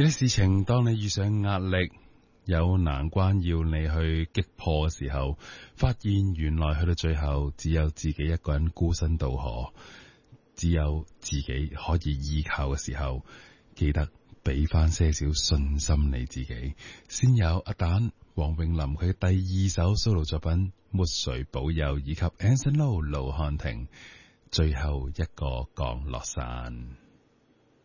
有啲事情，當你遇上壓力，有難關要你去擊破嘅時候，發現原來去到最後，只有自己一個人孤身渡河，只有自己可以依靠嘅時候，記得俾翻些少信心你自己。先有阿蛋、黃詠琳佢第二首 solo 作品《沒誰保佑》，以及 Anson Lo 盧瀚霆最後一個降落傘。